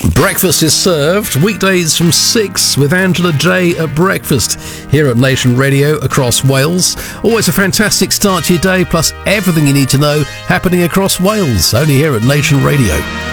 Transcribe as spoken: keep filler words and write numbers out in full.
Breakfast is served weekdays from six with Angela J at breakfast here at Nation Radio across Wales. Always a fantastic start to your day, plus everything you need to know happening across Wales, only here at Nation Radio.